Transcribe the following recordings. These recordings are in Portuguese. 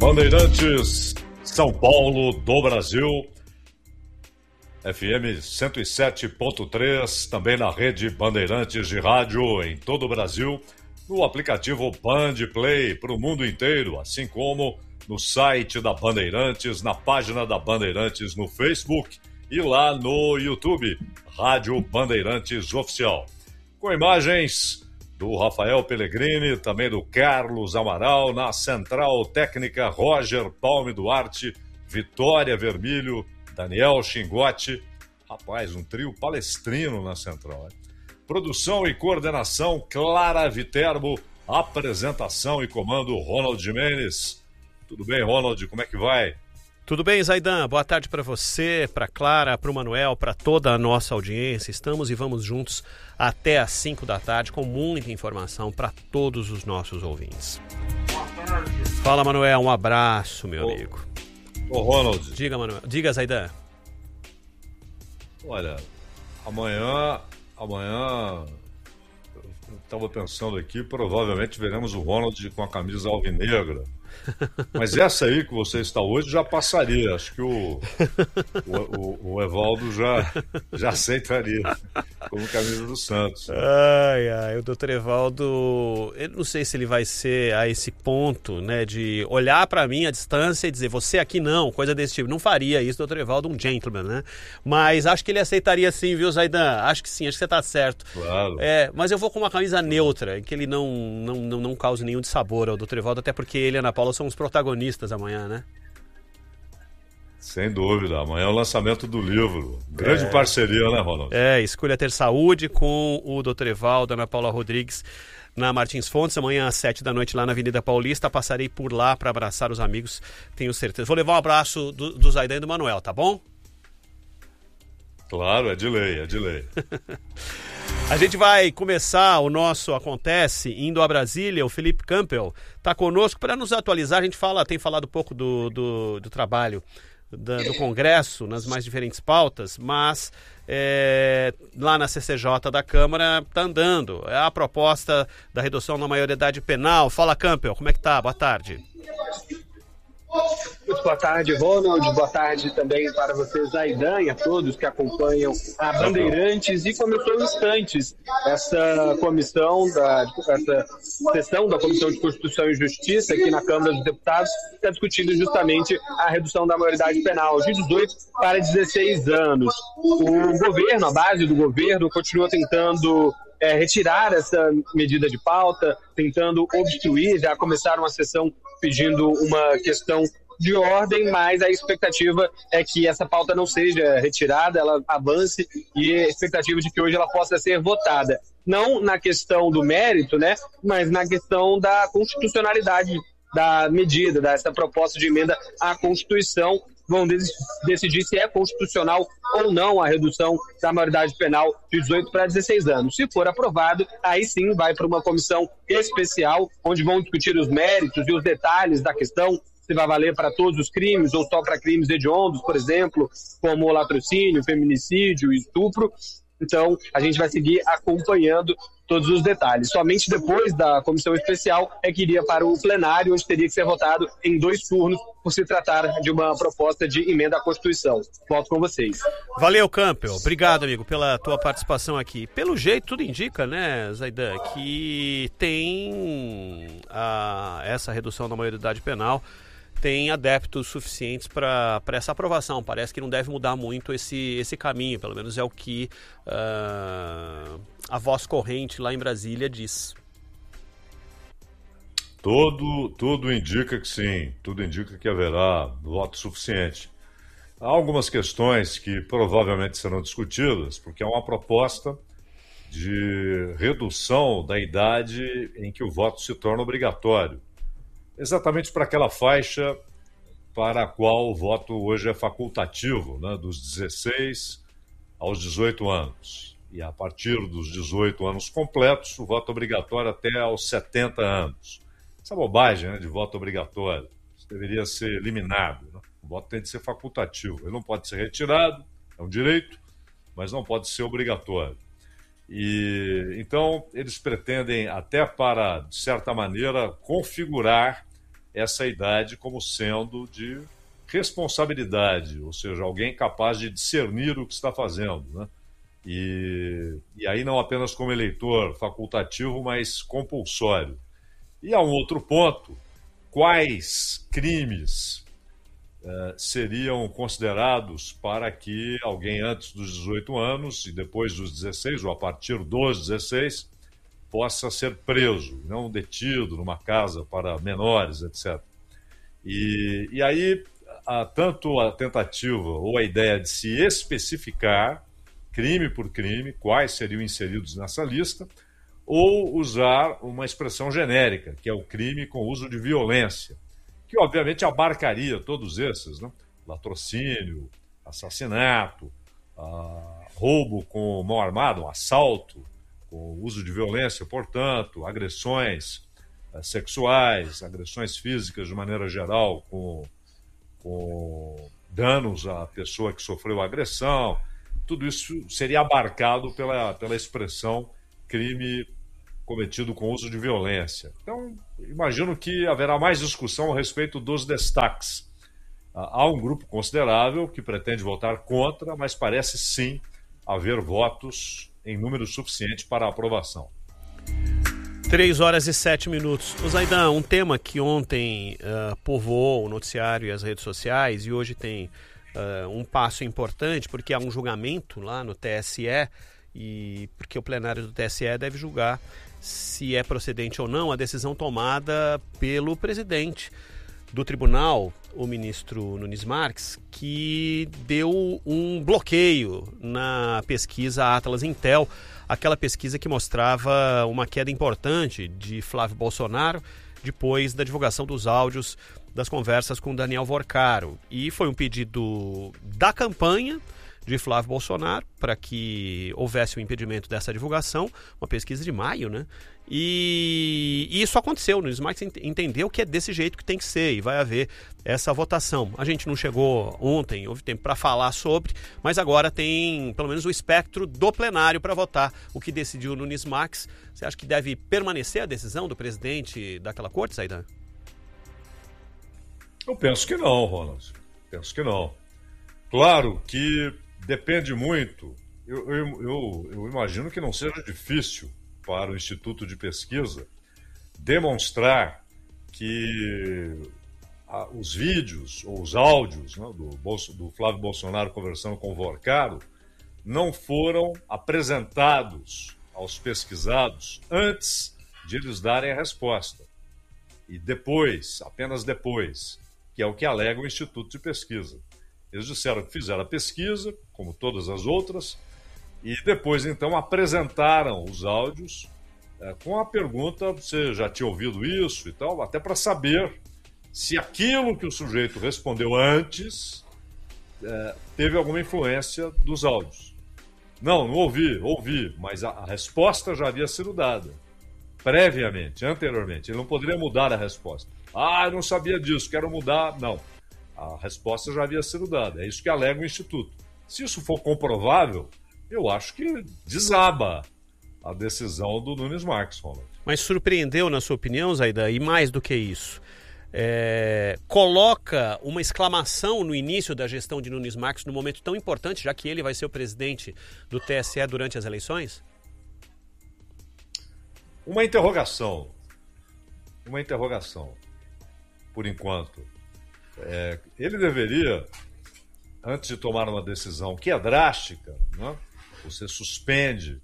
Bandeirantes, São Paulo do Brasil, FM 107.3, também na rede Bandeirantes de rádio em todo o Brasil, no aplicativo Band Play para o mundo inteiro, assim como no site da Bandeirantes, na página da Bandeirantes no Facebook e lá no YouTube, Rádio Bandeirantes Oficial. Com imagens do Rafael Pellegrini, também do Carlos Amaral, na Central Técnica Roger Palme Duarte, Vitória Vermilho, Daniel Xingotti. Rapaz, um trio palestrino na Central. Produção e coordenação, Clara Viterbo. Apresentação e comando, Ronald Jimenez. Tudo bem, Ronald? Como é que vai? Tudo bem, Zaidan? Boa tarde para você, para Clara, para o Manuel, para toda a nossa audiência. Estamos e vamos juntos até às 5 da tarde com muita informação para todos os nossos ouvintes. Boa tarde. Fala, Manuel. Um abraço, meu amigo. Ô, Ronald. Diga, Manuel. Diga, Zaidan. Olha, amanhã eu estava pensando aqui, provavelmente veremos o Ronald com a camisa alvinegra. Mas essa aí que você está hoje já passaria. Acho que o Evaldo já aceitaria como camisa do Santos. O doutor Evaldo, eu não sei se ele vai ser a esse ponto, né, de olhar para mim à distância e dizer, você aqui não, coisa desse tipo. Não faria isso, doutor Evaldo, um gentleman, né? Mas acho que ele aceitaria sim, viu, Zaidan? Acho que sim, acho que você está certo. Claro. Mas eu vou com uma camisa neutra, em que ele não cause nenhum dissabor ao doutor Evaldo, até porque ele e a Ana Paula são os protagonistas amanhã, né? Sem dúvida, amanhã é o lançamento do livro. Grande parceria, né, Ronald? Escolha Ter Saúde com o Dr. Evaldo, Ana Paula Rodrigues, na Martins Fontes, amanhã às 7 da noite lá na Avenida Paulista. Passarei por lá para abraçar os amigos, tenho certeza. Vou levar um abraço do Zaidan e do Manuel, tá bom? Claro, é de lei. A gente vai começar o nosso Acontece indo a Brasília. O Felipe Campbell está conosco para nos atualizar. A gente tem falado um pouco do trabalho do Congresso nas mais diferentes pautas, mas lá na CCJ da Câmara está andando. É a proposta da redução da maioridade penal. Fala, Campbell, como é que tá? Boa tarde. Muito boa tarde, Ronald. Boa tarde também para você, Zaidan, e a todos que acompanham a Bandeirantes. E começou em instantes essa sessão da Comissão de Constituição e Justiça aqui na Câmara dos Deputados, que está discutindo justamente a redução da maioridade penal de 18 para 16 anos. O governo, a base do governo, continua tentando retirar essa medida de pauta, tentando obstruir. Já começaram a sessão pedindo uma questão de ordem, mas a expectativa é que essa pauta não seja retirada, ela avance, e a expectativa de que hoje ela possa ser votada. Não na questão do mérito, né, mas na questão da constitucionalidade da medida, dessa proposta de emenda à Constituição. Vão decidir se é constitucional ou não a redução da maioridade penal de 18 para 16 anos. Se for aprovado, aí sim vai para uma comissão especial, onde vão discutir os méritos e os detalhes da questão, se vai valer para todos os crimes ou só para crimes hediondos, por exemplo, como latrocínio, feminicídio e estupro. Então, a gente vai seguir acompanhando todos os detalhes. Somente depois da comissão especial é que iria para o plenário, onde teria que ser votado em 2 turnos, por se tratar de uma proposta de emenda à Constituição. Volto com vocês. Valeu, Campbell. Obrigado, amigo, pela tua participação aqui. Pelo jeito, tudo indica, né, Zaidan, que tem essa redução da maioridade penal, tem adeptos suficientes para essa aprovação. Parece que não deve mudar muito esse caminho, pelo menos é o que a voz corrente lá em Brasília diz. Tudo indica que sim, tudo indica que haverá voto suficiente. Há algumas questões que provavelmente serão discutidas, porque é uma proposta de redução da idade em que o voto se torna obrigatório. Exatamente para aquela faixa para a qual o voto hoje é facultativo, né, dos 16 aos 18 anos. E a partir dos 18 anos completos, o voto obrigatório até aos 70 anos. Essa bobagem, né, de voto obrigatório, isso deveria ser eliminado, né? O voto tem de ser facultativo, ele não pode ser retirado, é um direito, mas não pode ser obrigatório. Então, eles pretendem até para, de certa maneira, configurar essa idade como sendo de responsabilidade, ou seja, alguém capaz de discernir o que está fazendo, né? E aí não apenas como eleitor facultativo, mas compulsório. E há um outro ponto: quais crimes seriam considerados para que alguém antes dos 18 anos e depois dos 16, ou a partir dos 16, possa ser preso, não detido numa casa para menores, etc. E aí, tanto a tentativa ou a ideia de se especificar, crime por crime, quais seriam inseridos nessa lista, ou usar uma expressão genérica, que é o crime com uso de violência, que obviamente abarcaria todos esses, né? Latrocínio, assassinato, roubo com mão armada, um assalto, com uso de violência, portanto, agressões sexuais, agressões físicas de maneira geral, com danos à pessoa que sofreu a agressão. Tudo isso seria abarcado pela expressão crime cometido com uso de violência. Então, imagino que haverá mais discussão a respeito dos destaques. Há um grupo considerável que pretende votar contra, mas parece sim haver votos em número suficiente para a aprovação. 3h07. Zaidan, um tema que ontem povoou o noticiário e as redes sociais e hoje tem um passo importante, porque há um julgamento lá no TSE, e porque o plenário do TSE deve julgar se é procedente ou não a decisão tomada pelo presidente do tribunal, o ministro Nunes Marques, que deu um bloqueio na pesquisa Atlas Intel, aquela pesquisa que mostrava uma queda importante de Flávio Bolsonaro depois da divulgação dos áudios das conversas com Daniel Vorcaro. E foi um pedido da campanha de Flávio Bolsonaro para que houvesse o impedimento dessa divulgação, uma pesquisa de maio, né? E isso aconteceu. O Nunes Marques entendeu que é desse jeito que tem que ser e vai haver essa votação. A gente não chegou ontem, houve tempo para falar sobre, mas agora tem pelo menos o espectro do plenário para votar o que decidiu o Nunes Marques. Você acha que deve permanecer a decisão do presidente daquela corte, Zaidan? Eu penso que não, Ronald. Penso que não. Claro que depende muito. Eu imagino que não seja difícil para o Instituto de Pesquisa demonstrar que os vídeos ou os áudios, né, do Flávio Bolsonaro conversando com o Vorcaro não foram apresentados aos pesquisados antes de eles darem a resposta. E depois, apenas depois, que é o que alega o Instituto de Pesquisa. Eles disseram que fizeram a pesquisa, como todas as outras, e depois, então, apresentaram os áudios com a pergunta, você já tinha ouvido isso e tal, até para saber se aquilo que o sujeito respondeu antes teve alguma influência dos áudios. Não ouvi, mas a resposta já havia sido dada, previamente, anteriormente. Ele não poderia mudar a resposta. Eu não sabia disso, quero mudar. Não. A resposta já havia sido dada. É isso que alega o Instituto. Se isso for comprovável, eu acho que desaba a decisão do Nunes Marques, Ronald. Mas surpreendeu, na sua opinião, Zaidan, e mais do que isso, coloca uma exclamação no início da gestão de Nunes Marques num momento tão importante, já que ele vai ser o presidente do TSE durante as eleições? Uma interrogação, por enquanto. Ele deveria, antes de tomar uma decisão que é drástica, né? Você suspende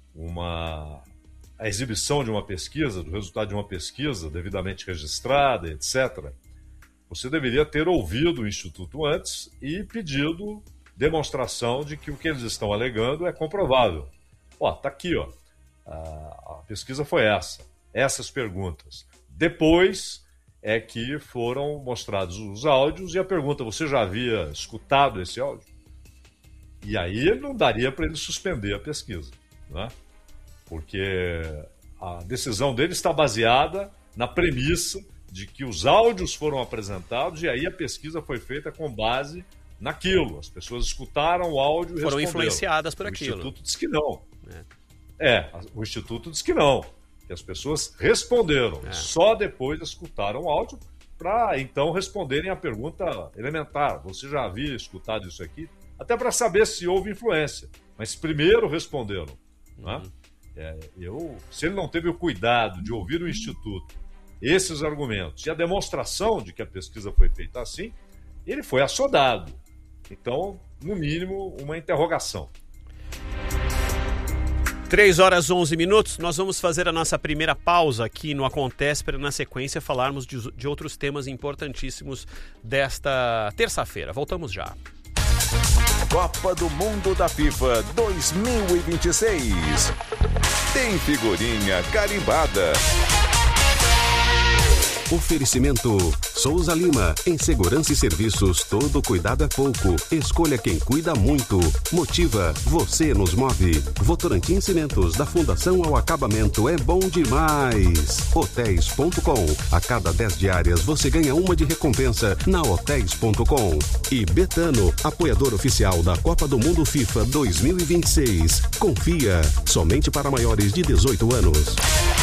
a exibição de uma pesquisa, do resultado de uma pesquisa devidamente registrada, etc. Você deveria ter ouvido o Instituto antes e pedido demonstração de que o que eles estão alegando é comprovável. Tá aqui, a pesquisa foi essas perguntas. Depois é que foram mostrados os áudios e a pergunta, você já havia escutado esse áudio? E aí não daria para ele suspender a pesquisa, né? Porque a decisão dele está baseada na premissa de que os áudios foram apresentados e aí a pesquisa foi feita com base naquilo. As pessoas escutaram o áudio e foram responderam. influenciadas por aquilo. O Instituto diz que não. O Instituto diz que não. Que as pessoas responderam. Só depois escutaram o áudio para então responderem a pergunta elementar. Você já havia escutado isso aqui? Até para saber se houve influência. Mas primeiro responderam. Né? Se ele não teve o cuidado de ouvir o Instituto, esses argumentos e a demonstração de que a pesquisa foi feita assim, ele foi assodado. Então, no mínimo, uma interrogação. 3h11, nós vamos fazer a nossa primeira pausa aqui no Acontece para, na sequência, falarmos de outros temas importantíssimos desta terça-feira. Voltamos já. Copa do Mundo da FIFA 2026. Tem figurinha carimbada. Oferecimento Souza Lima, em segurança e serviços, todo cuidado é pouco. Escolha quem cuida muito. Motiva, você nos move. Votorantim Cimentos, da fundação ao acabamento, é bom demais. Hotéis.com, a cada 10 diárias você ganha uma de recompensa na Hotéis.com. E Betano, apoiador oficial da Copa do Mundo FIFA 2026. Confia, somente para maiores de 18 anos.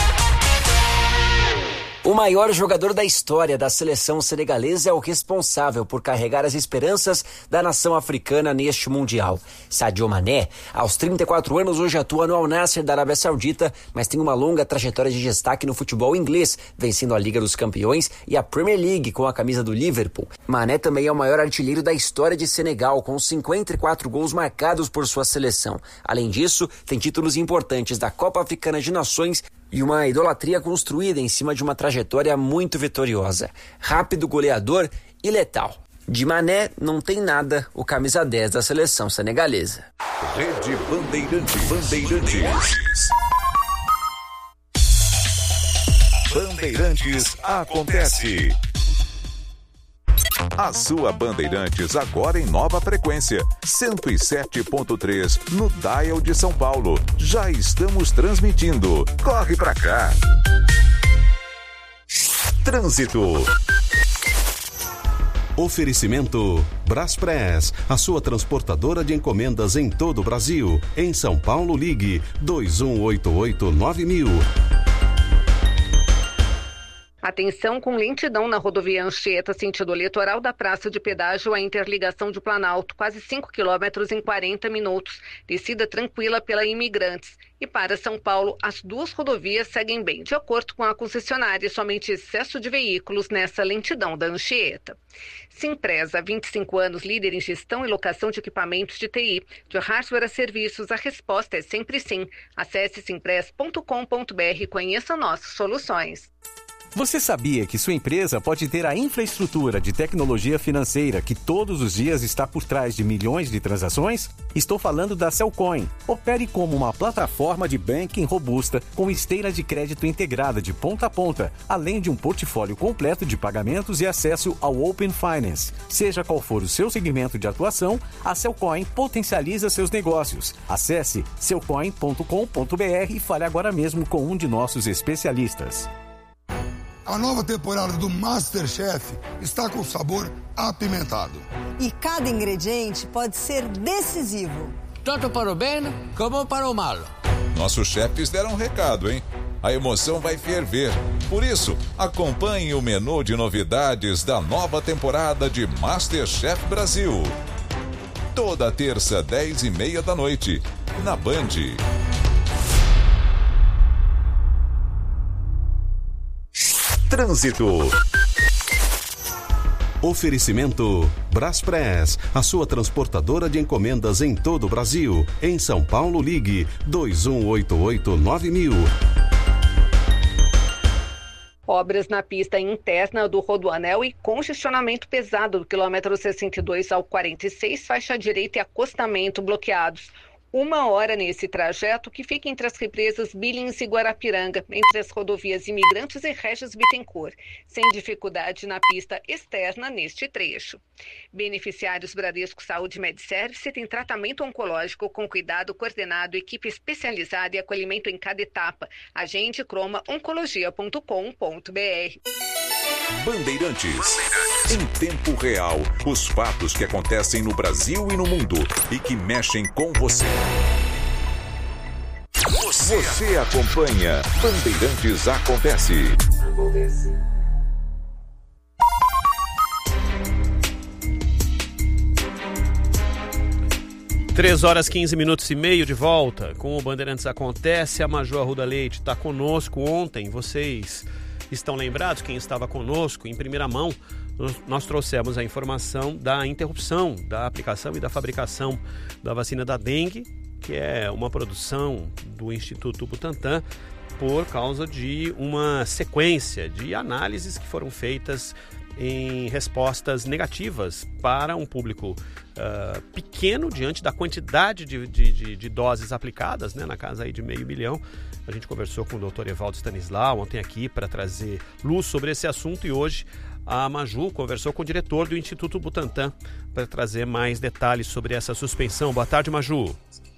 O maior jogador da história da seleção senegalesa é o responsável por carregar as esperanças da nação africana neste Mundial. Sadio Mané, aos 34 anos, hoje atua no Al Nassr da Arábia Saudita, mas tem uma longa trajetória de destaque no futebol inglês, vencendo a Liga dos Campeões e a Premier League com a camisa do Liverpool. Mané também é o maior artilheiro da história de Senegal, com 54 gols marcados por sua seleção. Além disso, tem títulos importantes da Copa Africana de Nações e uma idolatria construída em cima de uma trajetória muito vitoriosa. Rápido, goleador e letal. De Mané não tem nada o camisa 10 da seleção senegalesa. Rede Bandeirantes. Bandeirantes acontece. A sua Bandeirantes agora em nova frequência, 107.3 no dial de São Paulo. Já estamos transmitindo. Corre pra cá. Trânsito. Oferecimento Braspress, a sua transportadora de encomendas em todo o Brasil. Em São Paulo, ligue 2188-9000. Atenção com lentidão na rodovia Anchieta, sentido litoral da Praça de Pedágio, a interligação de Planalto, quase 5 quilômetros em 40 minutos. Descida tranquila pela Imigrantes. E para São Paulo, as duas rodovias seguem bem. De acordo com a concessionária, somente excesso de veículos nessa lentidão da Anchieta. Simpresa, há 25 anos, líder em gestão e locação de equipamentos de TI. De hardware a serviços, a resposta é sempre sim. Acesse simpress.com.br e conheça nossas soluções. Você sabia que sua empresa pode ter a infraestrutura de tecnologia financeira que todos os dias está por trás de milhões de transações? Estou falando da Cellcoin. Opere como uma plataforma de banking robusta com esteira de crédito integrada de ponta a ponta, além de um portfólio completo de pagamentos e acesso ao Open Finance. Seja qual for o seu segmento de atuação, a Cellcoin potencializa seus negócios. Acesse cellcoin.com.br e fale agora mesmo com um de nossos especialistas. A nova temporada do MasterChef está com sabor apimentado. E cada ingrediente pode ser decisivo. Tanto para o bem como para o mal. Nossos chefes deram um recado, hein? A emoção vai ferver. Por isso, acompanhe o menu de novidades da nova temporada de MasterChef Brasil. Toda terça, 10h30 da noite, na Band. Trânsito. Oferecimento Braspress, a sua transportadora de encomendas em todo o Brasil. Em São Paulo, ligue 2188-9000. Obras na pista interna do Rodoanel e congestionamento pesado do quilômetro 62 ao 46, faixa direita e acostamento bloqueados. 1 hora nesse trajeto que fica entre as represas Billings e Guarapiranga, entre as rodovias Imigrantes e Regis Bittencourt, sem dificuldade na pista externa neste trecho. Beneficiários Bradesco Saúde MedService têm tratamento oncológico com cuidado coordenado, equipe especializada e acolhimento em cada etapa. Agende cromaoncologia.com.br. Bandeirantes. Em tempo real, os fatos que acontecem no Brasil e no mundo e que mexem com você. Você acompanha Bandeirantes Acontece. 3h15 de volta com o Bandeirantes Acontece. A Major Arruda Leite está conosco. Ontem, vocês estão lembrados, quem estava conosco, em primeira mão, nós trouxemos a informação da interrupção da aplicação e da fabricação da vacina da dengue, que é uma produção do Instituto Butantan, por causa de uma sequência de análises que foram feitas em respostas negativas para um público pequeno diante da quantidade de doses aplicadas, né, na casa aí de 500 mil. A gente conversou com o Dr. Evaldo Stanislau ontem aqui para trazer luz sobre esse assunto, e hoje a Maju conversou com o diretor do Instituto Butantan para trazer mais detalhes sobre essa suspensão. Boa tarde, Maju.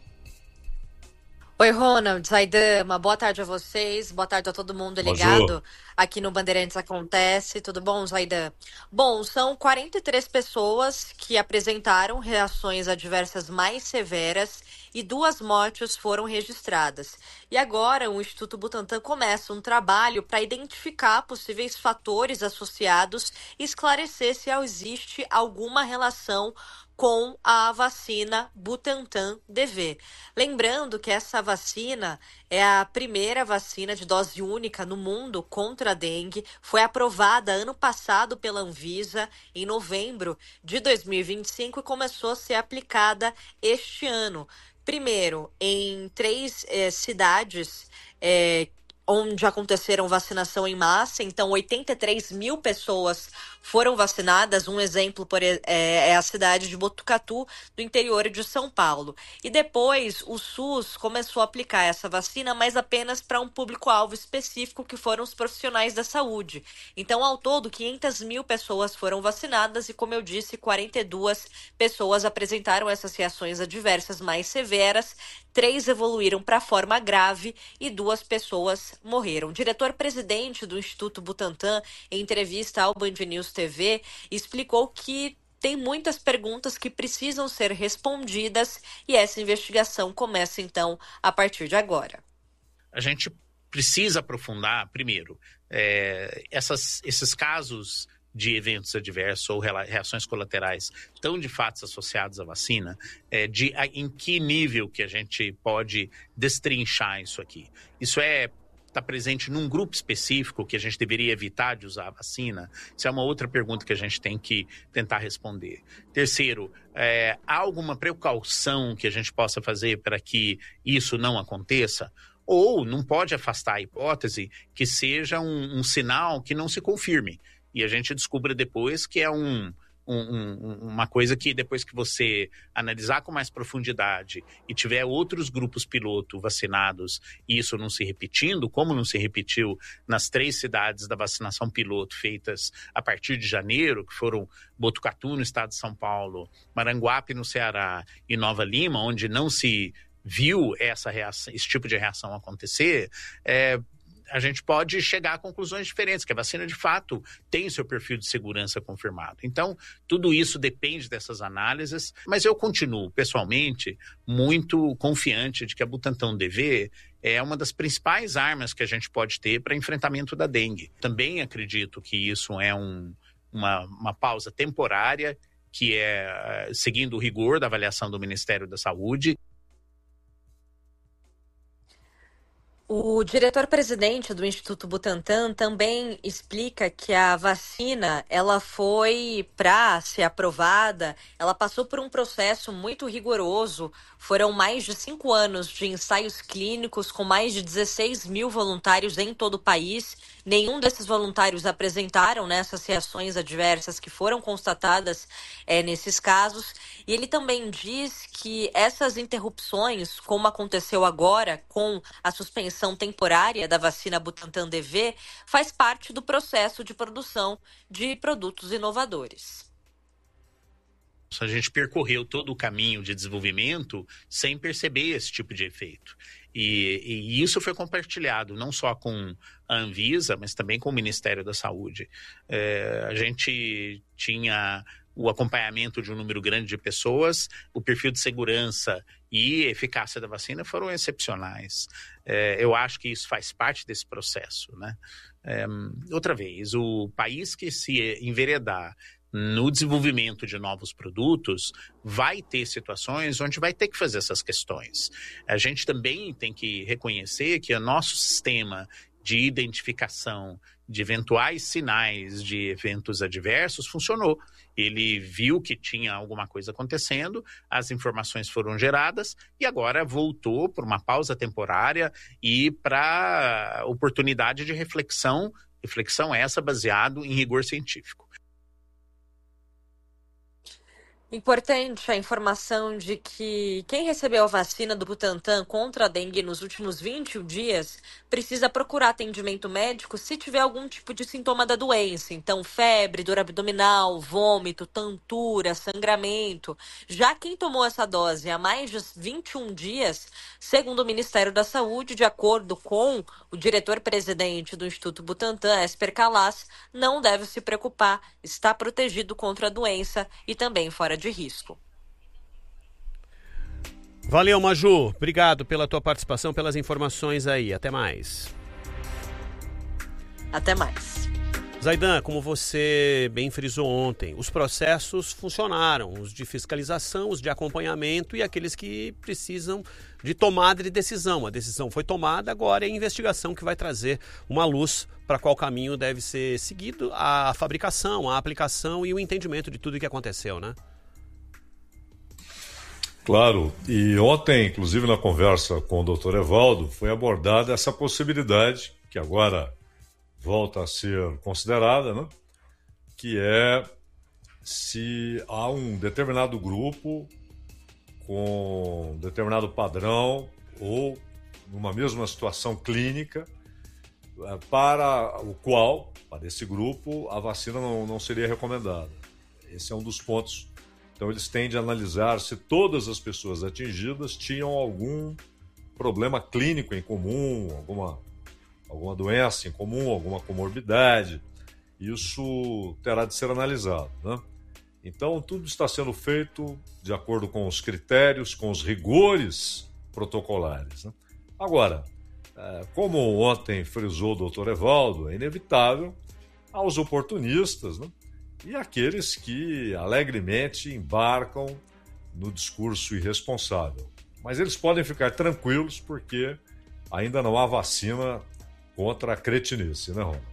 Oi, Ronald, Zaidan, uma boa tarde a vocês, boa tarde a todo mundo ligado aqui no Bandeirantes Acontece. Tudo bom, Zaidan? Bom, são 43 pessoas que apresentaram reações adversas mais severas e 2 mortes foram registradas. E agora o Instituto Butantan começa um trabalho para identificar possíveis fatores associados e esclarecer se existe alguma relação com a vacina Butantan DV. Lembrando que essa vacina é a primeira vacina de dose única no mundo contra a dengue. Foi aprovada ano passado pela Anvisa, em novembro de 2025, e começou a ser aplicada este ano. Primeiro, em 3 cidades onde aconteceram vacinação em massa, então 83 mil pessoas foram vacinadas. Um exemplo é a cidade de Botucatu, do interior de São Paulo. E depois o SUS começou a aplicar essa vacina, mas apenas para um público-alvo específico, que foram os profissionais da saúde. Então, ao todo, 500 mil pessoas foram vacinadas e, como eu disse, 42 pessoas apresentaram essas reações adversas mais severas, 3 evoluíram para forma grave e 2 pessoas morreram. O diretor-presidente do Instituto Butantan, em entrevista ao Band News TV, explicou que tem muitas perguntas que precisam ser respondidas e essa investigação começa, então, a partir de agora. A gente precisa aprofundar, primeiro, esses casos de eventos adversos ou reações colaterais estão de fato associados à vacina, em que nível que a gente pode destrinchar isso aqui. Isso está presente num grupo específico que a gente deveria evitar de usar a vacina? Isso é uma outra pergunta que a gente tem que tentar responder. Terceiro, há alguma precaução que a gente possa fazer para que isso não aconteça? Ou não pode afastar a hipótese que seja um sinal que não se confirme e a gente descubra depois que é uma coisa que, depois que você analisar com mais profundidade e tiver outros grupos piloto vacinados e isso não se repetindo, como não se repetiu nas 3 cidades da vacinação piloto feitas a partir de janeiro, que foram Botucatu, no estado de São Paulo, Maranguape, no Ceará, e Nova Lima, onde não se viu esse tipo de reação acontecer, a gente pode chegar a conclusões diferentes, que a vacina, de fato, tem seu perfil de segurança confirmado. Então, tudo isso depende dessas análises, mas eu continuo, pessoalmente, muito confiante de que a Butantan DV é uma das principais armas que a gente pode ter para enfrentamento da dengue. Também acredito que isso é uma pausa temporária, que é seguindo o rigor da avaliação do Ministério da Saúde. O diretor-presidente do Instituto Butantan também explica que a vacina, ela foi, para ser aprovada, ela passou por um processo muito rigoroso. Foram mais de 5 anos de ensaios clínicos com mais de 16 mil voluntários em todo o país. Nenhum desses voluntários apresentaram essas reações adversas que foram constatadas nesses casos. E ele também diz que essas interrupções, como aconteceu agora com a suspensão temporária da vacina Butantan DV, faz parte do processo de produção de produtos inovadores. A gente percorreu todo o caminho de desenvolvimento sem perceber esse tipo de efeito. E isso foi compartilhado não só com a Anvisa, mas também com o Ministério da Saúde. A gente tinha o acompanhamento de um número grande de pessoas, o perfil de segurança e eficácia da vacina foram excepcionais. Eu acho que isso faz parte desse processo, né? Outra vez, o país que se enveredar no desenvolvimento de novos produtos, vai ter situações onde vai ter que fazer essas questões. A gente também tem que reconhecer que o nosso sistema de identificação de eventuais sinais de eventos adversos funcionou. Ele viu que tinha alguma coisa acontecendo, as informações foram geradas e agora voltou para uma pausa temporária e para oportunidade de reflexão essa baseado em rigor científico. Importante a informação de que quem recebeu a vacina do Butantan contra a dengue nos últimos 21 dias precisa procurar atendimento médico se tiver algum tipo de sintoma da doença. Então, febre, dor abdominal, vômito, tontura, sangramento. Já quem tomou essa dose há mais de 21 dias, segundo o Ministério da Saúde, de acordo com o diretor-presidente do Instituto Butantan, Esper Calas, não deve se preocupar, está protegido contra a doença e também fora de risco. Valeu, Maju. Obrigado pela tua participação, pelas informações aí. Até mais. Até mais. Zaidan, como você bem frisou ontem, os processos funcionaram, os de fiscalização, os de acompanhamento e aqueles que precisam de tomada de decisão. A decisão foi tomada, agora é a investigação que vai trazer uma luz para qual caminho deve ser seguido a fabricação, a aplicação e o entendimento de tudo o que aconteceu, né? Claro, e ontem, inclusive na conversa com o Dr. Evaldo, foi abordada essa possibilidade, que agora volta a ser considerada, né? Que é se há um determinado grupo com um determinado padrão ou numa mesma situação clínica para o qual, para esse grupo, a vacina não seria recomendada. Esse é um dos pontos. Então, eles tendem a analisar se todas as pessoas atingidas tinham algum problema clínico em comum, alguma doença em comum, alguma comorbidade. Isso terá de ser analisado, né? Então, tudo está sendo feito de acordo com os critérios, com os rigores protocolares, né? Agora, como ontem frisou o Dr. Evaldo, é inevitável aos oportunistas, né? E aqueles que alegremente embarcam no discurso irresponsável. Mas eles podem ficar tranquilos porque ainda não há vacina contra a cretinice, né, Ronald?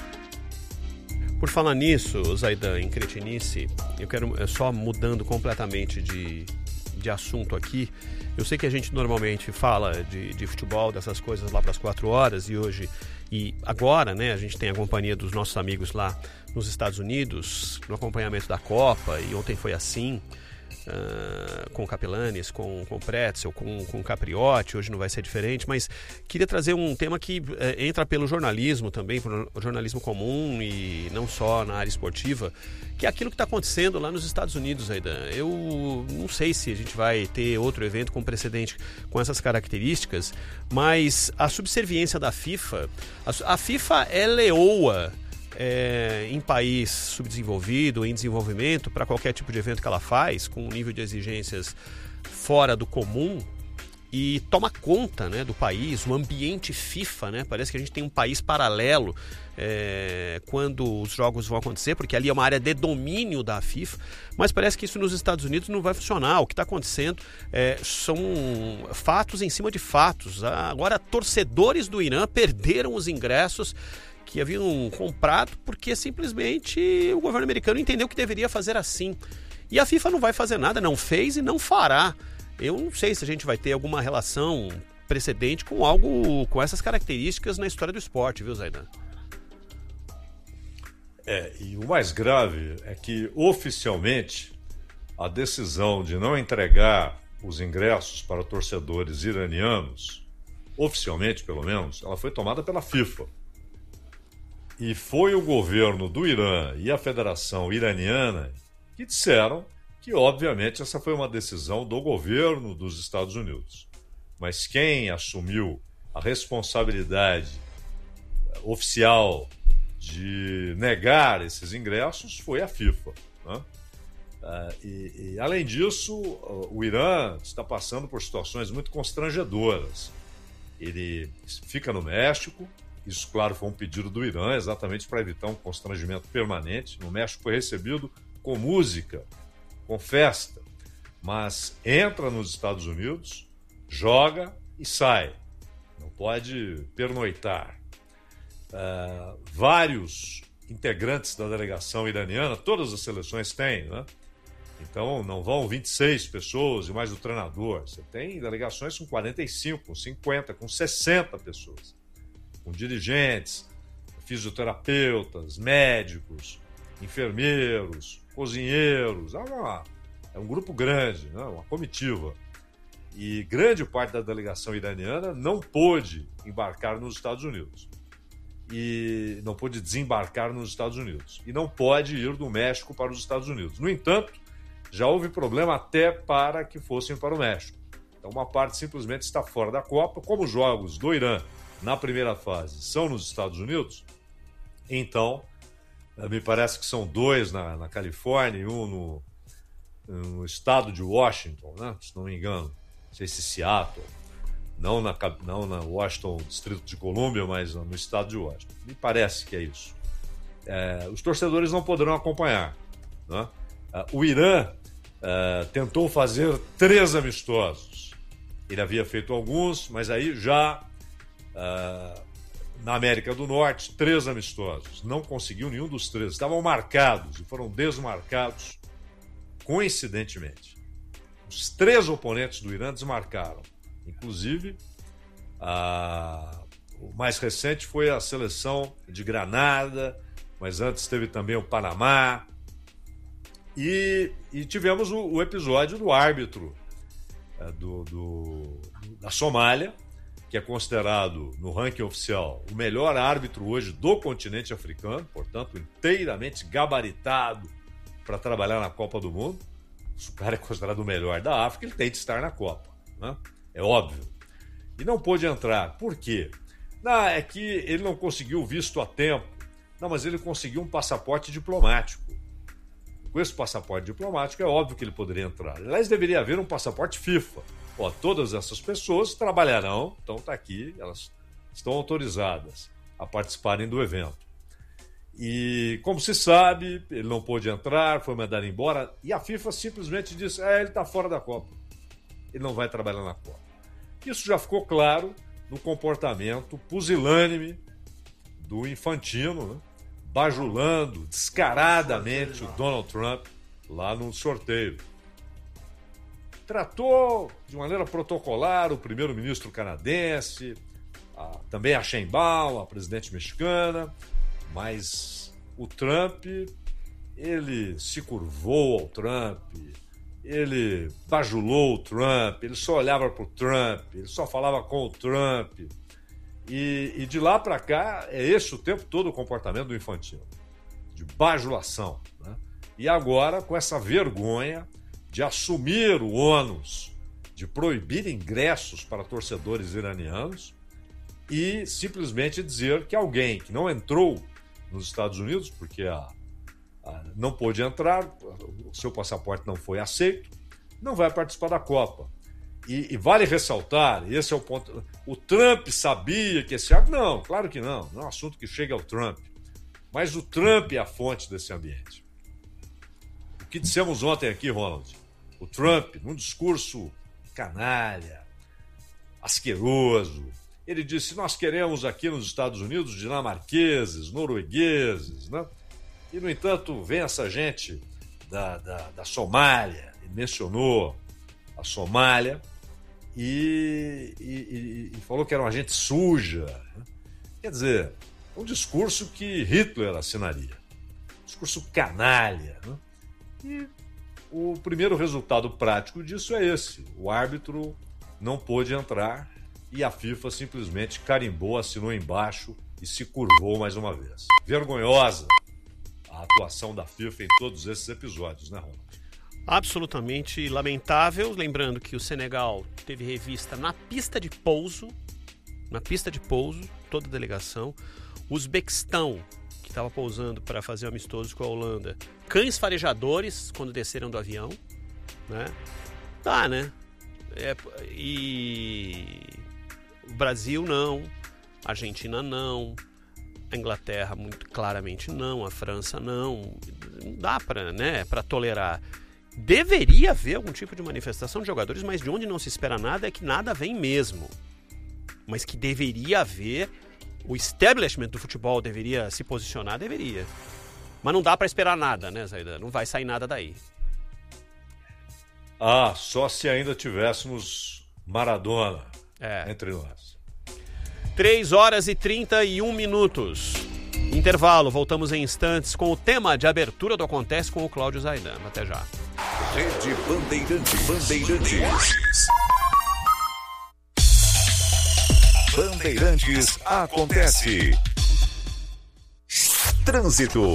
Por falar nisso, Zaidan, em cretinice, eu quero, só mudando completamente de assunto aqui, eu sei que a gente normalmente fala de futebol, dessas coisas lá para as 4 horas e agora, né, a gente tem a companhia dos nossos amigos lá nos Estados Unidos, no acompanhamento da Copa, e ontem foi assim, com o Capellanes, com o Pretzel, com o Capriotti, hoje não vai ser diferente, mas queria trazer um tema que entra pelo jornalismo também, pelo jornalismo comum e não só na área esportiva, que é aquilo que está acontecendo lá nos Estados Unidos, Aidan. Eu não sei se a gente vai ter outro evento com precedente com essas características, mas a subserviência da FIFA, a FIFA é leoa em país subdesenvolvido, em desenvolvimento, para qualquer tipo de evento que ela faz, com um nível de exigências fora do comum, e toma conta, né, do país, o ambiente FIFA, né? Parece que a gente tem um país paralelo quando os jogos vão acontecer, porque ali é uma área de domínio da FIFA, mas parece que isso nos Estados Unidos não vai funcionar. O que está acontecendo são fatos em cima de fatos. Agora, torcedores do Irã perderam os ingressos que haviam comprado porque simplesmente o governo americano entendeu que deveria fazer assim. E a FIFA não vai fazer nada, não fez e não fará. Eu não sei se a gente vai ter alguma relação precedente com algo com essas características na história do esporte, viu, Zaidan? E o mais grave é que, oficialmente, a decisão de não entregar os ingressos para torcedores iranianos, oficialmente pelo menos, ela foi tomada pela FIFA. E foi o governo do Irã e a Federação Iraniana que disseram que, obviamente, essa foi uma decisão do governo dos Estados Unidos. Mas quem assumiu a responsabilidade oficial de negar esses ingressos foi a FIFA, né? E, além disso, o Irã está passando por situações muito constrangedoras. Ele fica no México. Isso, claro, foi um pedido do Irã, exatamente para evitar um constrangimento permanente. No México foi recebido com música, com festa, mas entra nos Estados Unidos, joga e sai. Não pode pernoitar. Vários integrantes da delegação iraniana, todas as seleções têm, né? Então não vão 26 pessoas e mais o treinador. Você tem delegações com 45, com 50, com 60 pessoas. Com dirigentes, fisioterapeutas, médicos, enfermeiros, cozinheiros. É um grupo grande, né? Uma comitiva. E grande parte da delegação iraniana não pôde embarcar nos Estados Unidos. E não pôde desembarcar nos Estados Unidos. E não pode ir do México para os Estados Unidos. No entanto, já houve problema até para que fossem para o México. Então, uma parte simplesmente está fora da Copa. Como os jogos do Irã, na primeira fase, são nos Estados Unidos, então, me parece que são 2 na Califórnia e 1 no estado de Washington, né? Se não me engano. Não sei se Seattle. Não na Washington, Distrito de Colômbia, mas no estado de Washington. Me parece que é isso. Os torcedores não poderão acompanhar, né? O Irã tentou fazer 3 amistosos. Ele havia feito alguns, mas aí já na América do Norte, 3 amistosos. Não conseguiu nenhum dos 3. Estavam marcados e foram desmarcados coincidentemente. Os 3 oponentes do Irã desmarcaram. Inclusive, o mais recente foi a seleção de Granada, mas antes teve também o Panamá. E tivemos o episódio do árbitro da Somália, que é considerado, no ranking oficial, o melhor árbitro hoje do continente africano, portanto, inteiramente gabaritado para trabalhar na Copa do Mundo. Se o cara é considerado o melhor da África, ele tem de estar na Copa, né? É óbvio. E não pôde entrar. Por quê? É que ele não conseguiu visto a tempo. Não, mas ele conseguiu um passaporte diplomático. Com esse passaporte diplomático, é óbvio que ele poderia entrar. Aliás, deveria haver um passaporte FIFA. Todas essas pessoas trabalharão, então está aqui, elas estão autorizadas a participarem do evento. E, como se sabe, ele não pôde entrar, foi mandado embora, e a FIFA simplesmente disse, ele está fora da Copa. Ele não vai trabalhar na Copa. Isso já ficou claro no comportamento pusilânime do Infantino, né? Bajulando descaradamente o Donald Trump lá no sorteio. Tratou de maneira protocolar o primeiro-ministro canadense, também a Sheinbaum, a presidente mexicana, mas o Trump, ele se curvou ao Trump, ele bajulou o Trump, ele só olhava para o Trump, ele só falava com o Trump. E de lá para cá, é esse o tempo todo o comportamento do Infantino, de bajulação, né? E agora, com essa vergonha de assumir o ônus de proibir ingressos para torcedores iranianos e simplesmente dizer que alguém que não entrou nos Estados Unidos, porque não pôde entrar, o seu passaporte não foi aceito, não vai participar da Copa. E vale ressaltar, esse é o ponto, o Trump sabia que esse árbitro... Não, claro que não é um assunto que chega ao Trump, mas o Trump é a fonte desse ambiente. O que dissemos ontem aqui, Ronald, o Trump, num discurso canalha, asqueroso, ele disse, nós queremos aqui nos Estados Unidos dinamarqueses, noruegueses, né? E, no entanto, vem essa gente da Somália, ele mencionou a Somália e falou que era uma gente suja. Né? Quer dizer, um discurso que Hitler assinaria. Um discurso canalha. Né? E o primeiro resultado prático disso é esse. O árbitro não pôde entrar e a FIFA simplesmente carimbou, assinou embaixo e se curvou mais uma vez. Vergonhosa a atuação da FIFA em todos esses episódios, né, Ronald? Absolutamente lamentável. Lembrando que o Senegal teve revista na pista de pouso, toda a delegação. O Uzbequistão, que estava pousando para fazer um amistoso com a Holanda, cães farejadores quando desceram do avião, né? Né? E o Brasil não, a Argentina não, A Inglaterra, muito claramente não, a França não dá para tolerar. Deveria haver algum tipo de manifestação de jogadores, mas de onde não se espera nada é que nada vem mesmo. Mas que deveria haver, o establishment do futebol deveria se posicionar, deveria. Mas não dá para esperar nada, né, Zaidan? Não vai sair nada daí. Só se ainda tivéssemos Maradona entre nós. 3h31. Intervalo, voltamos em instantes com o tema de abertura do Acontece com o Cláudio Zaidan. Até já. Rede Bandeirantes. Bandeirantes acontece. Trânsito.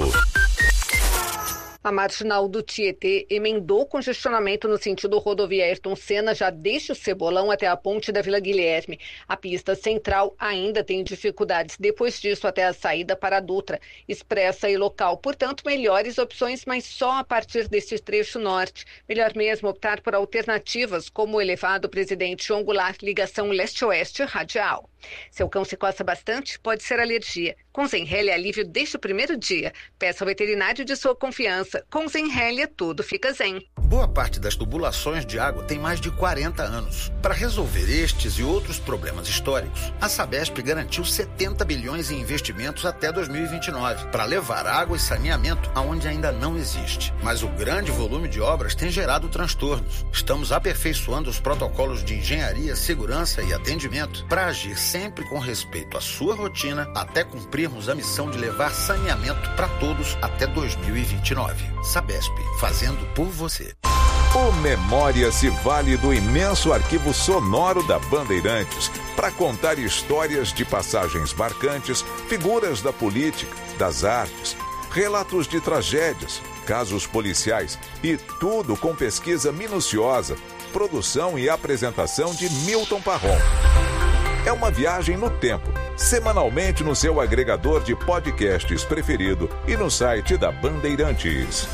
A marginal do Tietê emendou congestionamento no sentido rodovia Ayrton Senna, já desde o Cebolão até a ponte da Vila Guilherme. A pista central ainda tem dificuldades. Depois disso, até a saída para a Dutra, expressa e local. Portanto, melhores opções, mas só a partir desse trecho norte. Melhor mesmo optar por alternativas, como o elevado Presidente João Goulart, ligação leste-oeste radial. Seu cão se coça bastante? Pode ser alergia. Com Zenrelia, alívio desde o primeiro dia. Peça ao veterinário de sua confiança. Com Zenrelia, tudo fica zen. Boa parte das tubulações de água tem mais de 40 anos. Para resolver estes e outros problemas históricos, a Sabesp garantiu 70 bilhões em investimentos até 2029, para levar água e saneamento aonde ainda não existe. Mas o grande volume de obras tem gerado transtornos. Estamos aperfeiçoando os protocolos de engenharia, segurança e atendimento para agir sempre com respeito à sua rotina, até cumprirmos a missão de levar saneamento para todos até 2029. Sabesp, fazendo por você. O Memória se vale do imenso arquivo sonoro da Bandeirantes para contar histórias de passagens marcantes, figuras da política, das artes, relatos de tragédias, casos policiais e tudo com pesquisa minuciosa, produção e apresentação de Milton Parron. É uma viagem no tempo, semanalmente no seu agregador de podcasts preferido e no site da Bandeirantes.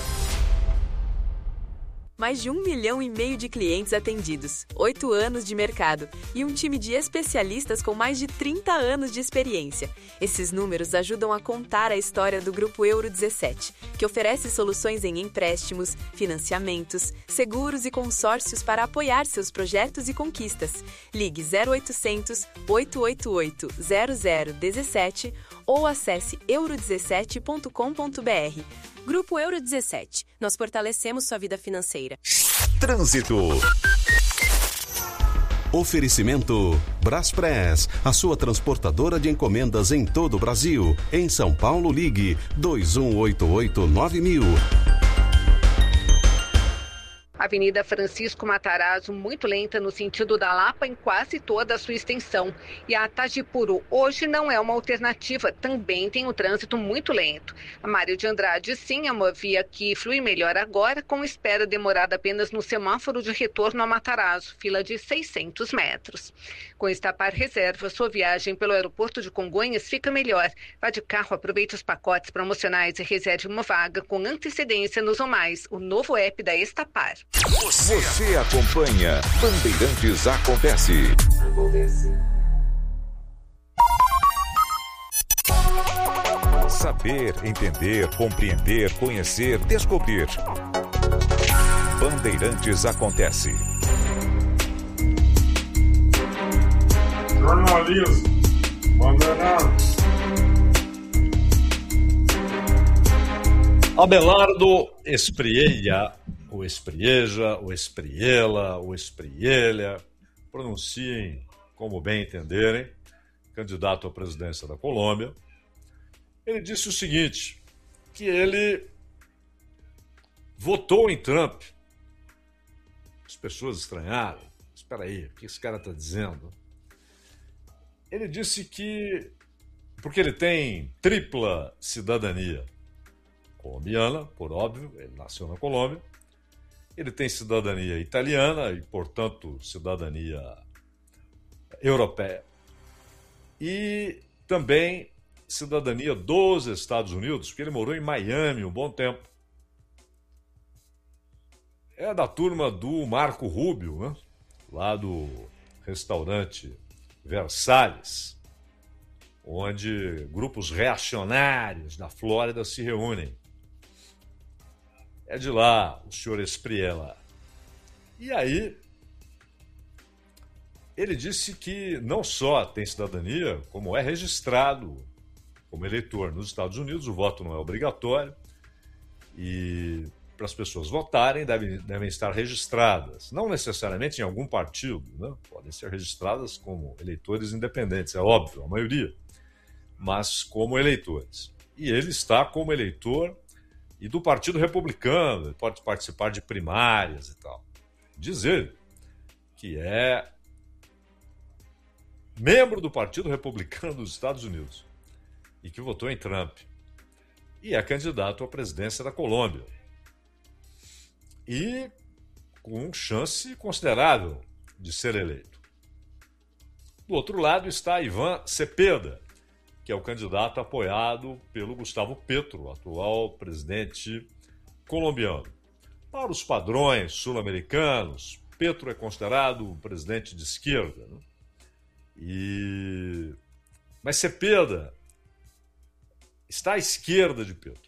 Mais de 1,5 milhão de clientes atendidos, 8 anos de mercado e um time de especialistas com mais de 30 anos de experiência. Esses números ajudam a contar a história do Grupo Euro 17, que oferece soluções em empréstimos, financiamentos, seguros e consórcios para apoiar seus projetos e conquistas. Ligue 0800 888 0017 ou acesse euro17.com.br. Grupo Euro 17. Nós fortalecemos sua vida financeira. Trânsito. Oferecimento Braspress, a sua transportadora de encomendas em todo o Brasil. Em São Paulo, ligue 2188-9000. Avenida Francisco Matarazzo, muito lenta no sentido da Lapa em quase toda a sua extensão. E a Tajipuru hoje não é uma alternativa, também tem o trânsito muito lento. A Mário de Andrade, sim, é uma via que flui melhor agora, com espera demorada apenas no semáforo de retorno a Matarazzo, fila de 600 metros. Com Estapar Reserva, sua viagem pelo aeroporto de Congonhas fica melhor. Vá de carro, aproveite os pacotes promocionais e reserve uma vaga com antecedência no Zomais, o novo app da Estapar. Você acompanha Bandeirantes Acontece. Saber, entender, compreender, conhecer, descobrir. Bandeirantes Acontece. Jornalismo. Bandeirantes. Abelardo Espriella, o Esprieja, o Espriela, o Esprielha, pronunciem como bem entenderem, candidato à presidência da Colômbia. Ele disse o seguinte, que ele votou em Trump. As pessoas estranharam. Espera aí, o que esse cara está dizendo? Ele disse que, porque ele tem tripla cidadania, colombiana, por óbvio, ele nasceu na Colômbia, ele tem cidadania italiana e, portanto, cidadania europeia. E também cidadania dos Estados Unidos, porque ele morou em Miami um bom tempo. É da turma do Marco Rubio, né? Lá do restaurante Versalhes, onde grupos reacionários da Flórida se reúnem. É de lá o senhor Espriella. E aí, ele disse que não só tem cidadania, como é registrado como eleitor nos Estados Unidos. O voto não é obrigatório e para as pessoas votarem devem estar registradas, não necessariamente em algum partido, né? Podem ser registradas como eleitores independentes, é óbvio, a maioria, mas como eleitores. E ele está como eleitor e do Partido Republicano, ele pode participar de primárias e tal. Diz ele que é membro do Partido Republicano dos Estados Unidos e que votou em Trump. E é candidato à presidência da Colômbia. E com chance considerável de ser eleito. Do outro lado está Ivan Cepeda, que é o candidato apoiado pelo Gustavo Petro, atual presidente colombiano. Para os padrões sul-americanos, Petro é considerado um presidente de esquerda, né? Mas Cepeda está à esquerda de Petro.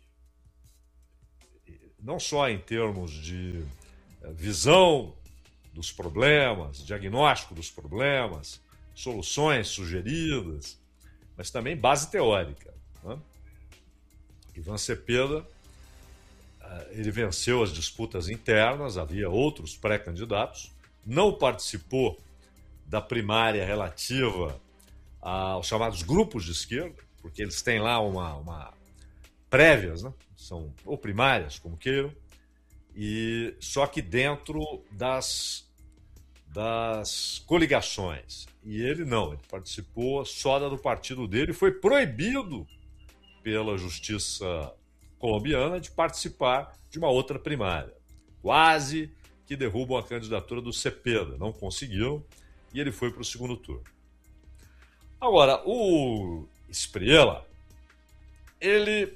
Não só em termos de visão dos problemas, diagnóstico dos problemas, soluções sugeridas, mas também base teórica, né? Ivan Cepeda, ele venceu as disputas internas, havia outros pré-candidatos, não participou da primária relativa aos chamados grupos de esquerda, porque eles têm lá uma prévias, né? São ou primárias, como queiram, e só que dentro das coligações. E ele não, ele participou só da do partido dele e foi proibido pela justiça colombiana de participar de uma outra primária. Quase que derrubam a candidatura do Cepeda, não conseguiram, e ele foi para o segundo turno. Agora, o Espriella, ele,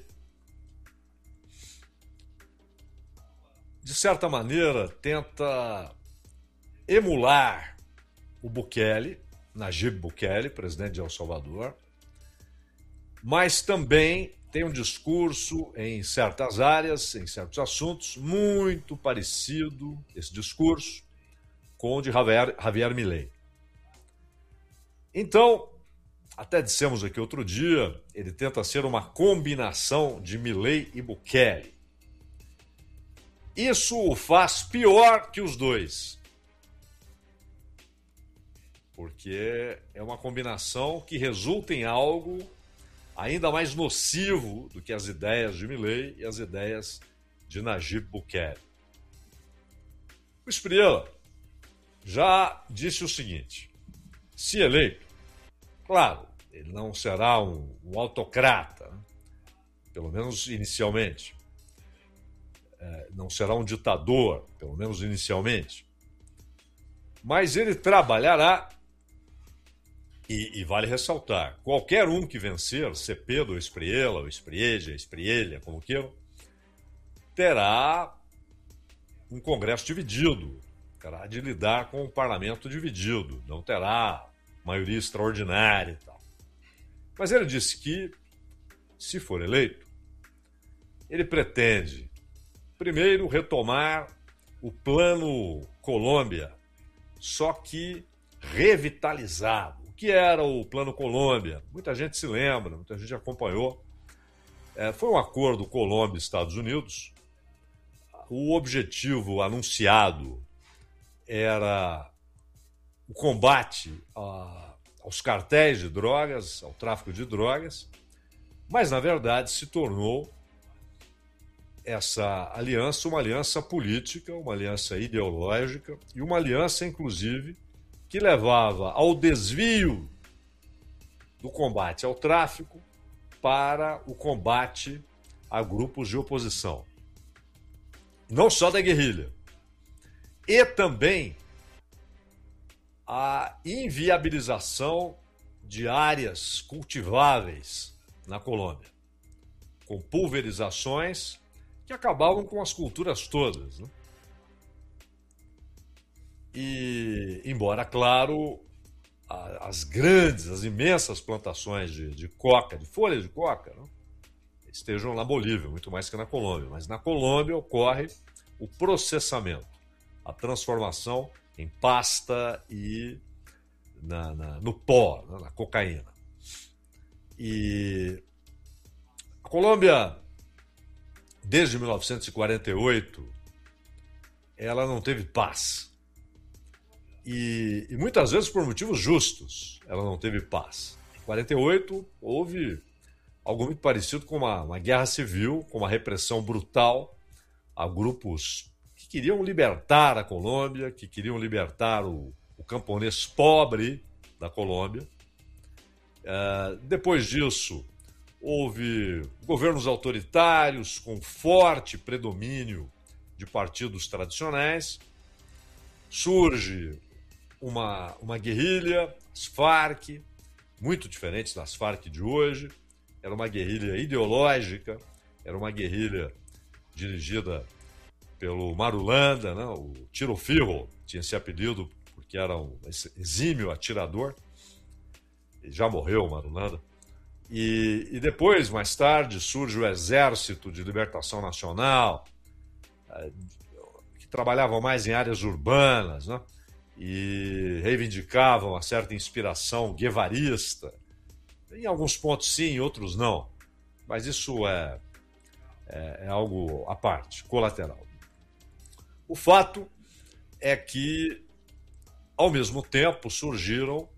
de certa maneira, tenta emular o Bukele, Nayib Bukele, presidente de El Salvador, mas também tem um discurso em certas áreas, em certos assuntos, muito parecido, esse discurso, com o de Javier Milei. Então, até dissemos aqui outro dia, ele tenta ser uma combinação de Milei e Bukele. Isso o faz pior que os dois. Porque é uma combinação que resulta em algo ainda mais nocivo do que as ideias de Milei e as ideias de Nayib Bukele. O Espriella já disse o seguinte: se eleito, claro, ele não será um autocrata, né? Pelo menos inicialmente. Não será um ditador, pelo menos inicialmente. Mas ele trabalhará, e vale ressaltar, qualquer um que vencer, Cepeda ou Espriella, ou Esprieja, Esprielha, como queiram, terá um Congresso dividido, terá de lidar com um parlamento dividido, não terá maioria extraordinária e tal. Mas ele disse que, se for eleito, ele pretende, primeiro, retomar o Plano Colômbia, só que revitalizado. O que era o Plano Colômbia? Muita gente se lembra, muita gente acompanhou. Foi um acordo Colômbia e Estados Unidos. O objetivo anunciado era o combate aos cartéis de drogas, ao tráfico de drogas, mas, na verdade, se tornou essa aliança uma aliança política, uma aliança ideológica e uma aliança, inclusive, que levava ao desvio do combate ao tráfico para o combate a grupos de oposição. Não só da guerrilha. E também a inviabilização de áreas cultiváveis na Colômbia, com pulverizações que acabavam com as culturas todas, né? E, embora, claro, as imensas plantações de coca, de folha de coca, não? Estejam na Bolívia, muito mais que na Colômbia. Mas na Colômbia ocorre o processamento, a transformação em pasta e no pó, na cocaína. E a Colômbia, desde 1948, ela não teve paz. E muitas vezes por motivos justos ela não teve paz. Em 1948 houve algo muito parecido com uma guerra civil, com uma repressão brutal a grupos que queriam libertar a Colômbia, que queriam libertar o camponês pobre da Colômbia. Depois disso, houve governos autoritários com forte predomínio de partidos tradicionais. Surge uma guerrilha, as Farc, muito diferente das Farc de hoje. Era uma guerrilha ideológica, era uma guerrilha dirigida pelo Marulanda, né? O Tiro Firro tinha esse apelido porque era um exímio atirador. Ele já morreu, o Marulanda. E depois, mais tarde, surge o Exército de Libertação Nacional, que trabalhavam mais em áreas urbanas, né? E reivindicavam uma certa inspiração guevarista. Em alguns pontos sim, em outros não. Mas isso é algo à parte, colateral. O fato é que, ao mesmo tempo, surgiram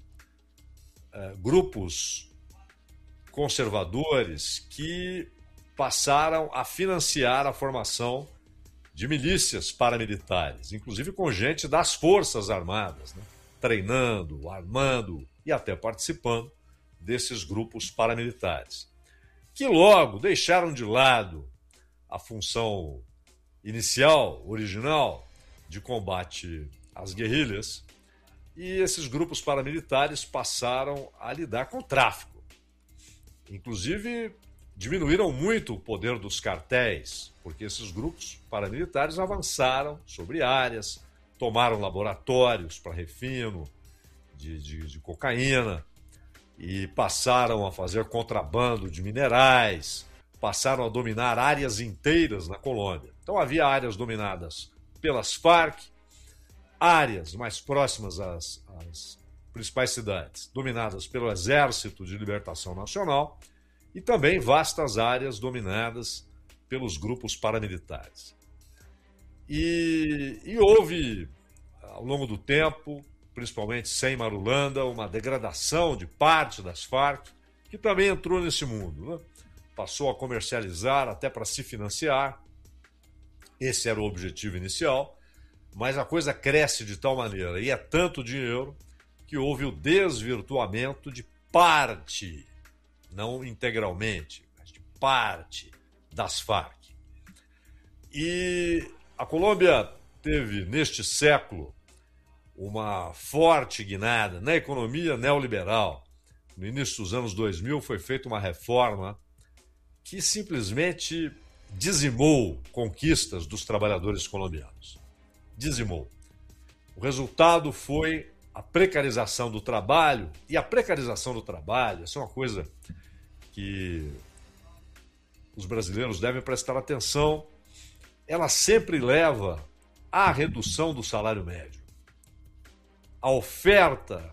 grupos conservadores que passaram a financiar a formação de milícias paramilitares, inclusive com gente das Forças Armadas, né? Treinando, armando e até participando desses grupos paramilitares, que logo deixaram de lado a função inicial, original, de combate às guerrilhas, e esses grupos paramilitares passaram a lidar com o tráfico. Inclusive, diminuíram muito o poder dos cartéis, porque esses grupos paramilitares avançaram sobre áreas, tomaram laboratórios para refino de cocaína, e passaram a fazer contrabando de minerais, passaram a dominar áreas inteiras na Colômbia. Então havia áreas dominadas pelas Farc, áreas mais próximas às principais cidades, dominadas pelo Exército de Libertação Nacional, e também vastas áreas dominadas pelos grupos paramilitares. E houve, ao longo do tempo, principalmente sem Marulanda, uma degradação de parte das Farc, que também entrou nesse mundo, né? Passou a comercializar até para se financiar. Esse era o objetivo inicial, mas a coisa cresce de tal maneira, e é tanto dinheiro, que houve o desvirtuamento de parte, não integralmente, mas de parte das Farc. E a Colômbia teve, neste século, uma forte guinada na economia neoliberal. No início dos anos 2000 foi feita uma reforma que simplesmente dizimou conquistas dos trabalhadores colombianos. Dizimou. O resultado foi a precarização do trabalho, e a precarização do trabalho, essa é uma coisa que os brasileiros devem prestar atenção, ela sempre leva à redução do salário médio. A oferta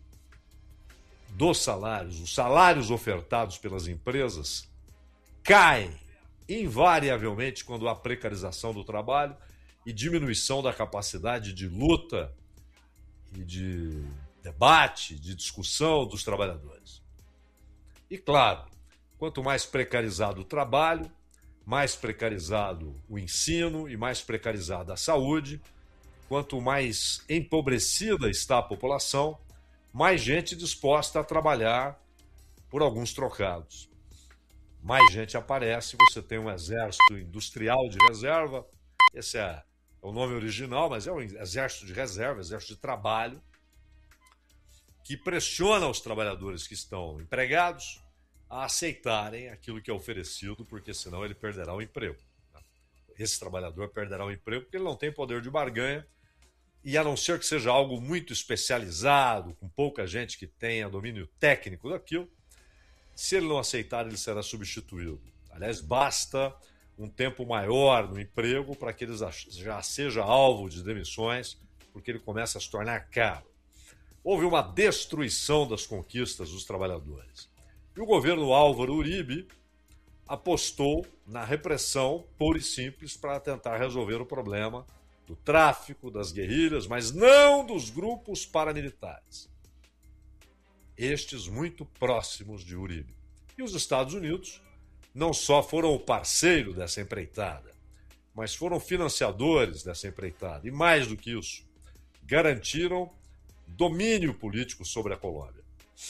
dos salários, os salários ofertados pelas empresas, caem invariavelmente quando há precarização do trabalho e diminuição da capacidade de luta e de debate, de discussão dos trabalhadores. E claro, quanto mais precarizado o trabalho, mais precarizado o ensino e mais precarizada a saúde, quanto mais empobrecida está a população, mais gente disposta a trabalhar por alguns trocados. Mais gente aparece, você tem um exército industrial de reserva, esse é o nome original, mas é um exército de reserva, exército de trabalho, que pressiona os trabalhadores que estão empregados a aceitarem aquilo que é oferecido, porque senão ele perderá o emprego. Esse trabalhador perderá o emprego porque ele não tem poder de barganha e a não ser que seja algo muito especializado, com pouca gente que tenha domínio técnico daquilo, se ele não aceitar, ele será substituído. Aliás, basta um tempo maior no emprego para que ele já seja alvo de demissões, porque ele começa a se tornar caro. Houve uma destruição das conquistas dos trabalhadores. E o governo Álvaro Uribe apostou na repressão pura e simples para tentar resolver o problema do tráfico, das guerrilhas, mas não dos grupos paramilitares. Estes muito próximos de Uribe. E os Estados Unidos não só foram o parceiro dessa empreitada, mas foram financiadores dessa empreitada. E mais do que isso, garantiram domínio político sobre a Colômbia.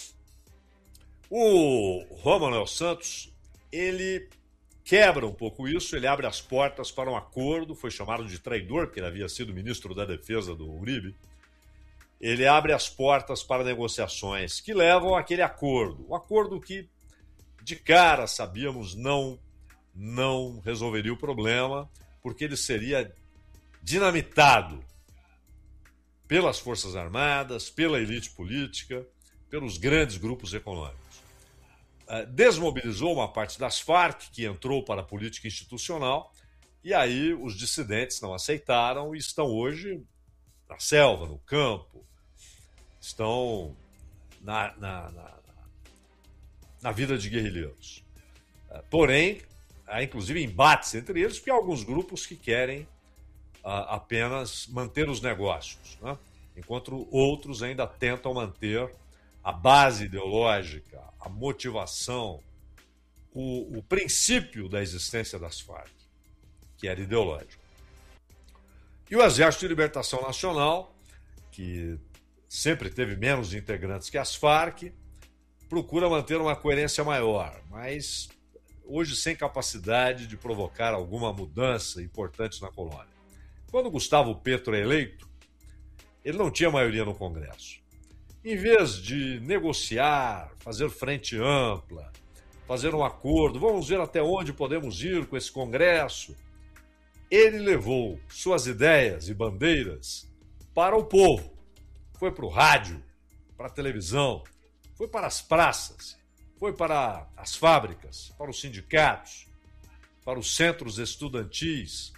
O Juan Manuel Santos, ele quebra um pouco isso, ele abre as portas para um acordo, foi chamado de traidor, porque ele havia sido ministro da Defesa do Uribe. Ele abre as portas para negociações que levam àquele acordo. Um acordo que, de cara, sabíamos não resolveria o problema, porque ele seria dinamitado pelas Forças Armadas, pela elite política, pelos grandes grupos econômicos. Desmobilizou uma parte das Farc, que entrou para a política institucional, e aí os dissidentes não aceitaram e estão hoje na selva, no campo, estão na vida de guerrilheiros. Porém, há inclusive embates entre eles, porque há alguns grupos que querem apenas manter os negócios, né? Enquanto outros ainda tentam manter a base ideológica, a motivação, o princípio da existência das Farc, que era ideológico. E o Exército de Libertação Nacional, que sempre teve menos integrantes que as Farc, procura manter uma coerência maior, mas hoje sem capacidade de provocar alguma mudança importante na Colômbia. Quando Gustavo Petro é eleito, ele não tinha maioria no Congresso. Em vez de negociar, fazer frente ampla, fazer um acordo, vamos ver até onde podemos ir com esse Congresso, ele levou suas ideias e bandeiras para o povo. Foi para o rádio, para a televisão, foi para as praças, foi para as fábricas, para os sindicatos, para os centros estudantis,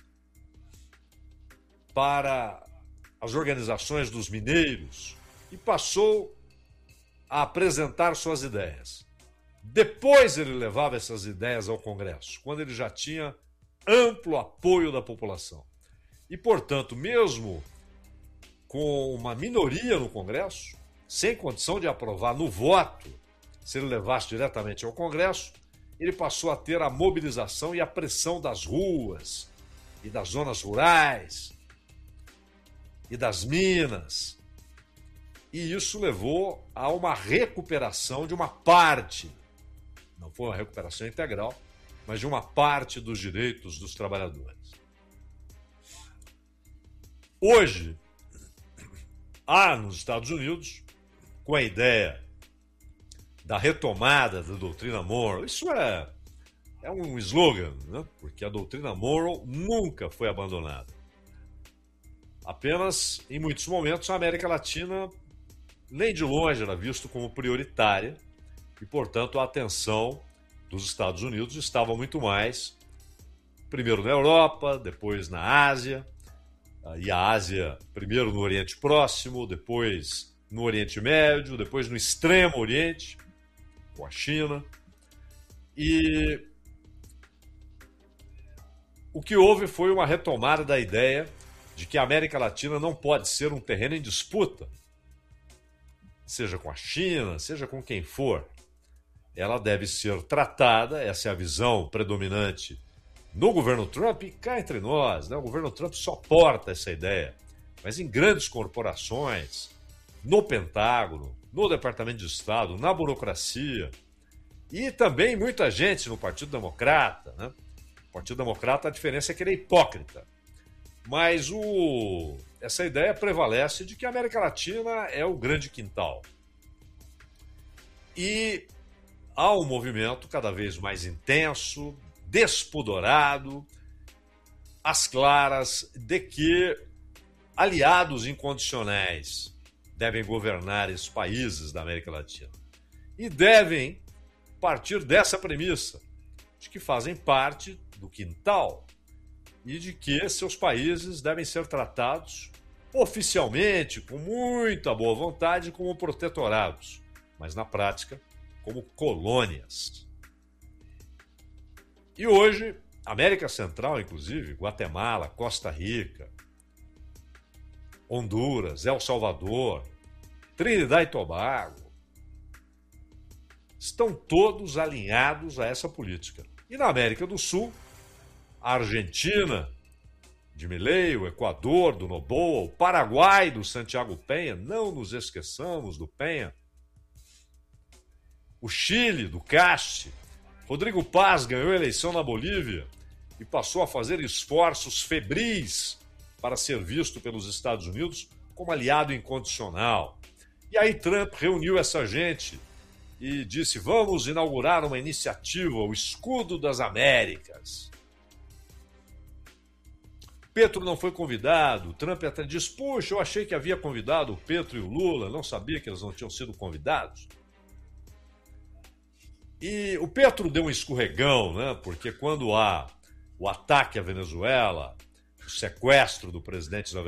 para as organizações dos mineiros, e passou a apresentar suas ideias. Depois ele levava essas ideias ao Congresso, quando ele já tinha amplo apoio da população. E, portanto, mesmo com uma minoria no Congresso, sem condição de aprovar no voto, se ele levasse diretamente ao Congresso, ele passou a ter a mobilização e a pressão das ruas e das zonas rurais e das minas. E isso levou a uma recuperação de uma parte, não foi uma recuperação integral, mas de uma parte dos direitos dos trabalhadores. Hoje, há nos Estados Unidos, com a ideia da retomada da doutrina Monroe, isso é um slogan, né? Porque a doutrina Monroe nunca foi abandonada. Apenas, em muitos momentos, a América Latina nem de longe era visto como prioritária e, portanto, a atenção dos Estados Unidos estava muito mais, primeiro na Europa, depois na Ásia, e a Ásia primeiro no Oriente Próximo, depois no Oriente Médio, depois no Extremo Oriente, com a China. E o que houve foi uma retomada da ideia de que a América Latina não pode ser um terreno em disputa, seja com a China, seja com quem for. Ela deve ser tratada, essa é a visão predominante no governo Trump, e cá entre nós, né? O governo Trump só porta essa ideia, mas em grandes corporações, no Pentágono, no Departamento de Estado, na burocracia, e também muita gente no Partido Democrata, né? O Partido Democrata, a diferença é que ele é hipócrita. Mas essa ideia prevalece de que a América Latina é o grande quintal. E há um movimento cada vez mais intenso, despudorado, às claras, de que aliados incondicionais devem governar esses países da América Latina. E devem partir dessa premissa, de que fazem parte do quintal e de que seus países devem ser tratados oficialmente, com muita boa vontade, como protetorados, mas na prática, como colônias. E hoje, América Central, inclusive, Guatemala, Costa Rica, Honduras, El Salvador, Trinidad e Tobago, estão todos alinhados a essa política. E na América do Sul, a Argentina, de Milei, o Equador, do Noboa, o Paraguai, do Santiago Penha, não nos esqueçamos do Penha, o Chile, do Caste, Rodrigo Paz ganhou a eleição na Bolívia e passou a fazer esforços febris para ser visto pelos Estados Unidos como aliado incondicional. E aí Trump reuniu essa gente e disse: vamos inaugurar uma iniciativa, o Escudo das Américas. Petro não foi convidado. Trump até disse: puxa, eu achei que havia convidado o Petro e o Lula, não sabia que eles não tinham sido convidados. E o Petro deu um escorregão, né? Porque quando há o ataque à Venezuela, o sequestro do presidente da